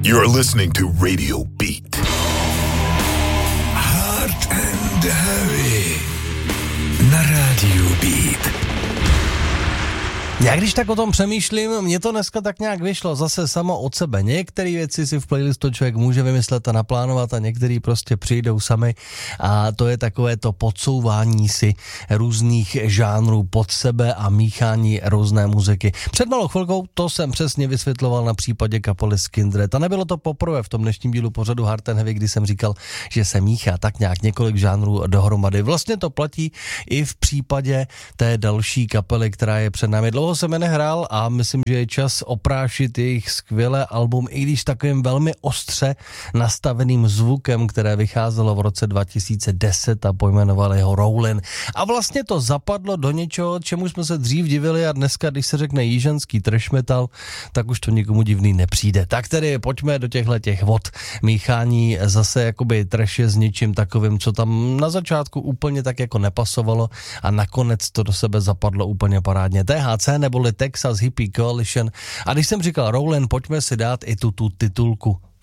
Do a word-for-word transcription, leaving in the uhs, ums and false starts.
You're listening to Radio Beat. Hard and Heavy na Radio Beat. Já když tak o tom přemýšlím, mně to dneska tak nějak vyšlo zase samo od sebe. Některé věci si v playlistu člověk může vymyslet a naplánovat a některé prostě přijdou sami a to je takové to podsouvání si různých žánrů pod sebe a míchání různé muziky. Před malou chvilkou to jsem přesně vysvětloval na případě kapely Skindred a nebylo to poprvé v tom dnešním dílu pořadu Hard and Heavy, kdy jsem říkal, že se míchá tak nějak několik žánrů dohromady. Vlastně to platí i v případě té další kapely, která je před námi. Dlouho jsem je nehrál a myslím, že je čas oprášit jejich skvělé album, i když takovým velmi ostře nastaveným zvukem, které vycházelo v roce dva tisíce deset a pojmenovali ho Rollin'. A vlastně to zapadlo do něčeho, čemu jsme se dřív divili a dneska, když se řekne jižanský trash metal, tak už to nikomu divný nepřijde. Tak tedy pojďme do těchto těch vod míchání zase jakoby trashe s něčím takovým, co tam na začátku úplně tak jako nepasovalo a nakonec to do sebe zapadlo úplně parádně. T H C neboli Texas Hippie Coalition. A když jsem říkal Rollin', pojďme si dát i tu, tu titulku.